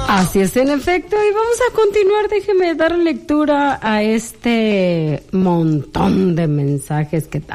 Así es, en efecto, y vamos a continuar. Déjeme dar lectura a este montón de mensajes que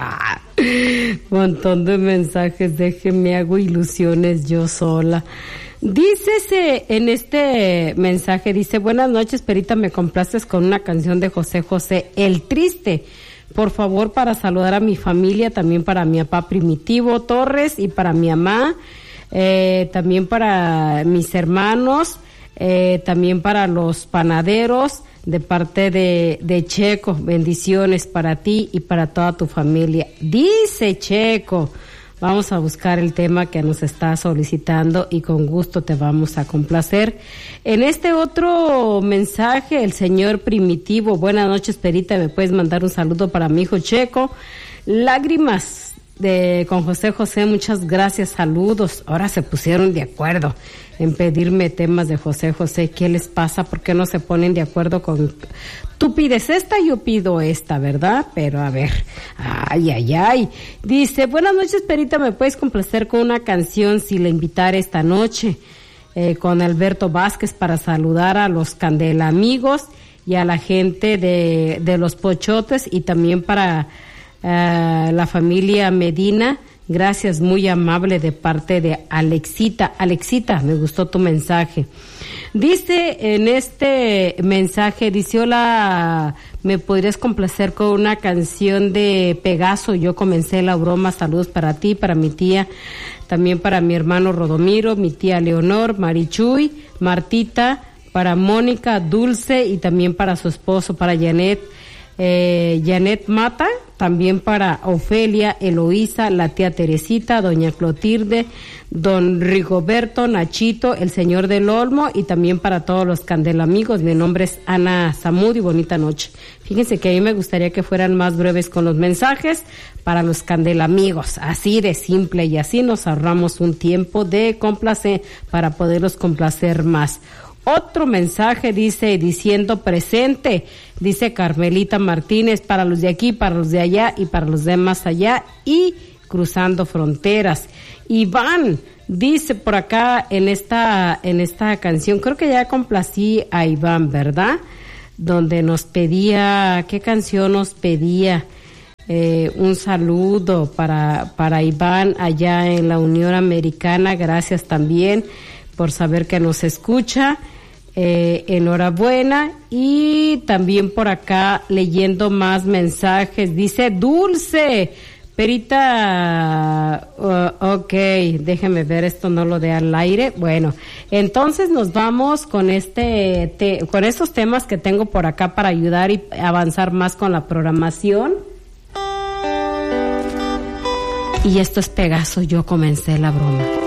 montón de mensajes. Déjeme, hago ilusiones yo sola. Dícese en este mensaje, dice: buenas noches, Perita, me complaces con una canción de José José, El Triste. Por favor, para saludar a mi familia, también para mi papá Primitivo Torres y para mi mamá, también para mis hermanos, también para los panaderos, de parte de Checo. Bendiciones para ti y para toda tu familia. Dice Checo, vamos a buscar el tema que nos está solicitando y con gusto te vamos a complacer. En este otro mensaje, el señor Primitivo: buenas noches, Perita, me puedes mandar un saludo para mi hijo Checo. Lágrimas con José José, muchas gracias, saludos. Ahora se pusieron de acuerdo en pedirme temas de José José. ¿Qué les pasa? ¿Por qué no se ponen de acuerdo con... Tú pides esta, yo pido esta, ¿verdad? Pero a ver, ay. Dice: buenas noches, Perita, me puedes complacer con una canción si le invitara esta noche, con Alberto Vázquez, para saludar a los Candela amigos y a la gente de Los Pochotes, y también para la familia Medina. Gracias, muy amable, de parte de Alexita. Alexita, me gustó tu mensaje. Dice en este mensaje, dice: hola, ¿me podrías complacer con una canción de Pegaso? Yo comencé la broma. Saludos para ti, para mi tía, también para mi hermano Rodomiro, mi tía Leonor, Marichuy, Martita, para Mónica, Dulce, y también para su esposo, para Janet Mata, también para Ofelia, Eloísa, la tía Teresita, doña Clotilde, don Rigoberto, Nachito, el señor del Olmo, y también para todos los Candela amigos. Mi nombre es Ana Zamudi, bonita noche. Fíjense que a mí me gustaría que fueran más breves con los mensajes para los Candela amigos, así de simple, y así nos ahorramos un tiempo de complacer para poderlos complacer más. Otro mensaje dice, diciendo presente, dice Carmelita Martínez: para los de aquí, para los de allá y para los de más allá y cruzando fronteras. Iván dice por acá en esta canción, creo que ya complací a Iván, ¿verdad? Donde nos pedía, ¿qué canción nos pedía? Un saludo para Iván allá en la Unión Americana. Gracias también por saber que nos escucha. Enhorabuena. Y también por acá leyendo más mensajes, dice Dulce: Perita, ok, déjeme ver, esto no lo dé al aire. Bueno, entonces nos vamos con con estos temas que tengo por acá para ayudar y avanzar más con la programación. Y esto es Pegaso, yo comencé la broma.